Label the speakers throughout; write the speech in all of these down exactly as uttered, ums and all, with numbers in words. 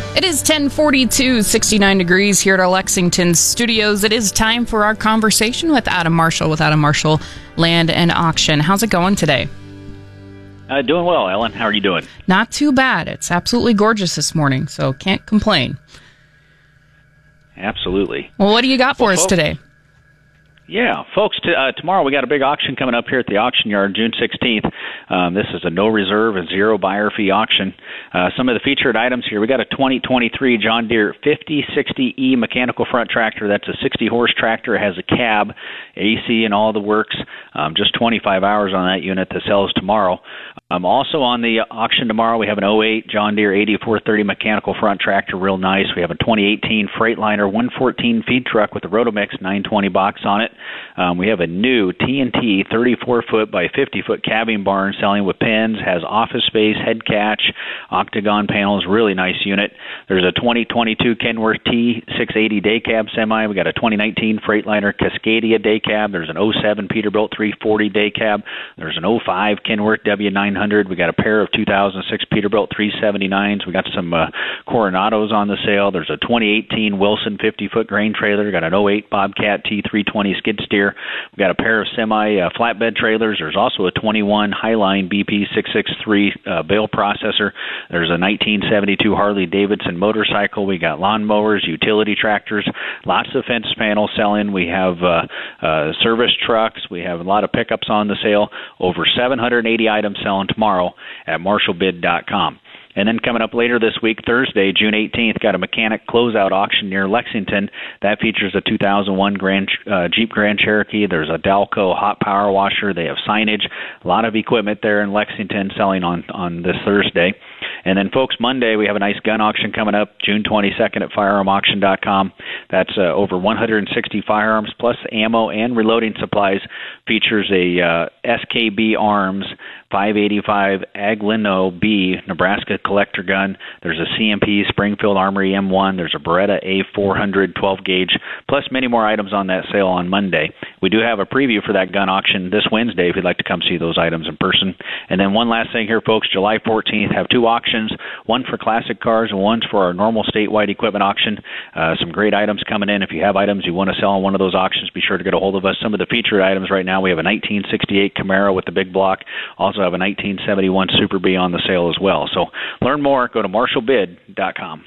Speaker 1: It is ten forty-two, sixty-nine degrees here at our Lexington studios. It is time for our conversation with Adam Marshall with Adam Marshall Land and Auction. How's it going today?
Speaker 2: Uh, doing well, Ellen. How are you doing?
Speaker 1: Not too bad. It's absolutely gorgeous this morning, so can't complain.
Speaker 2: Absolutely.
Speaker 1: Well, what do you got for
Speaker 2: well,
Speaker 1: us
Speaker 2: folks,
Speaker 1: today?
Speaker 2: Yeah, folks, t- uh, tomorrow we got a big auction coming up here at the auction yard, June sixteenth. Um, this is a no reserve and zero buyer fee auction. Uh, some of the featured items here, we got a twenty twenty-three John Deere fifty sixty E mechanical front tractor. That's a sixty horse tractor. It has a cab, A C, and all the works. Um, just twenty-five hours on that unit that sells tomorrow. Um, also on the auction tomorrow, we have an oh eight John Deere eighty-four thirty mechanical front tractor, real nice. We have a twenty eighteen Freightliner one fourteen feed truck with a Rotomix nine twenty box on it. Um, we have a new T N T thirty-four foot by fifty foot cabbing barn selling with pens, has office space, head catch, octagon panels, really nice unit. There's a twenty twenty-two Kenworth T six eighty day cab semi. We got a twenty nineteen Freightliner Cascadia day cab. There's an oh seven Peterbilt three forty day cab. There's an oh five Kenworth W nine hundred. We got a pair of two thousand six Peterbilt three seventy-nines. We got some uh, Coronados on the sale. There's a twenty eighteen Wilson fifty foot grain trailer. We got an oh eight Bobcat T three twenty skid steer. We got a pair of semi uh, flatbed trailers. There's also a twenty-one Highline B P six sixty-three uh, bale processor. There's a nineteen seventy-two Harley Davidson motorcycle. We got lawnmowers, utility tractors, lots of fence panels selling. We have uh, uh, service trucks. We have a lot of pickups on the sale. Over seven hundred eighty items selling tomorrow at marshall bid dot com. And then coming up later this week, Thursday, June eighteenth, got a mechanic closeout auction near Lexington. That features a two thousand one Grand, uh, Jeep Grand Cherokee. There's a Dalco hot power washer. They have signage. A lot of equipment there in Lexington selling on, on this Thursday. And then, folks, Monday, we have a nice gun auction coming up, June twenty-second at firearm auction dot com. That's uh, over one hundred sixty firearms plus ammo and reloading supplies. Features a uh, S K B Arms five eighty-five Aglino B Nebraska collector gun. There's a C M P Springfield Armory M one. There's a Beretta A four hundred twelve gauge, plus many more items on that sale on Monday. We do have a preview for that gun auction this Wednesday if you'd like to come see those items in person. And then one last thing here, folks, July fourteenth, have two auctions, one for classic cars and one for our normal statewide equipment auction. Uh, some great items coming in. If you have items you want to sell on one of those auctions, be sure to get a hold of us. Some of the featured items right now, we have a nineteen sixty-eight Camaro with the big block. Also have a nineteen seventy-one Super Bee on the sale as well. So learn more, go to marshall bid dot com.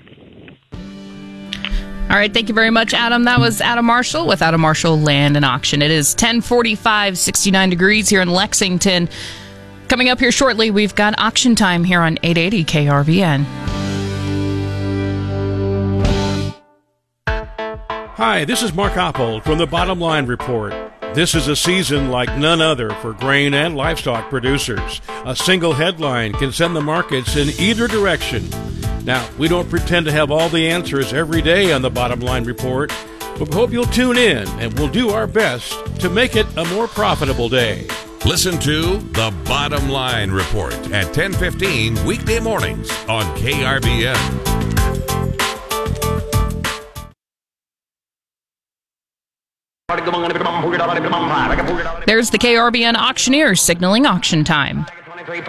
Speaker 1: All right, thank you very much, Adam. That was Adam Marshall with Adam Marshall Land and Auction. It is ten forty-five, sixty-nine degrees here in Lexington. Coming up here shortly, we've got auction time here on eight eighty K R V N.
Speaker 3: Hi, this is Mark Oppold from the Bottom Line Report. This is a season like none other for grain and livestock producers. A single headline can send the markets in either direction. Now, we don't pretend to have all the answers every day on the Bottom Line Report, but we hope you'll tune in and we'll do our best to make it a more profitable day.
Speaker 4: Listen to The Bottom Line Report at ten fifteen weekday mornings on K R B N.
Speaker 1: There's the K R B N auctioneer signaling auction time.
Speaker 5: Good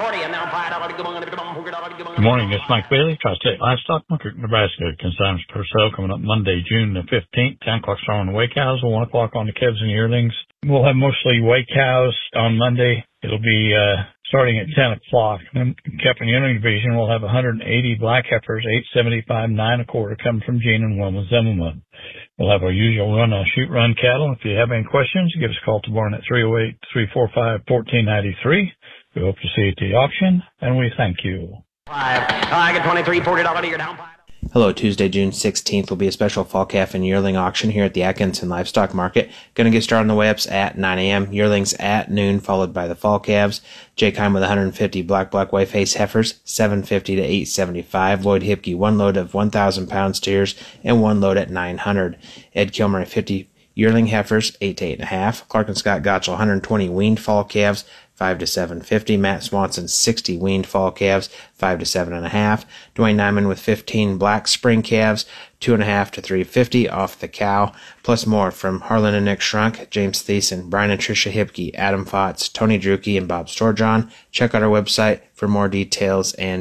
Speaker 5: morning, it's Mike Bailey, Tri-State Livestock Market, Nebraska. Consignments per sale coming up Monday, June the fifteenth. ten o'clock start on the weigh cows, one o'clock on the calves and yearlings. We'll have mostly weigh cows on Monday. It'll be uh, starting at ten o'clock. Then calf and yearling division, we'll have one hundred eighty black heifers, eight seventy-five, nine a quarter, coming from Gene and Wilma Zimmerman. We'll have our usual run on shoot run cattle. If you have any questions, give us a call to Barn at three oh eight, three four five, one four nine three. We hope to see you at the auction, and we thank you.
Speaker 6: Five. I get twenty-three, forty dollars, you're down five.
Speaker 7: Hello, Tuesday, June sixteenth will be a special fall calf and yearling auction here at the Atkinson Livestock Market. Going to get started on the weigh-ups at nine a.m., yearlings at noon, followed by the fall calves. Jake Heim with one hundred fifty black, black, white face heifers, seven fifty to eight seventy-five. Lloyd Hipke, one load of one thousand pound steers, and one load at nine hundred. Ed Kilmer at fifty yearling heifers, eight to eight and a half. Clark and Scott Gotchel, one hundred twenty weaned fall calves, five to seven fifty. Matt Swanson, sixty weaned fall calves, five to seven and a half. Dwayne Nyman with fifteen black spring calves, two and a half to three fifty off the cow. Plus more from Harlan and Nick Shrunk, James Thiessen, Brian and Tricia Hipke, Adam Fotts, Tony Drucke, and Bob Storjohn. Check out our website for more details and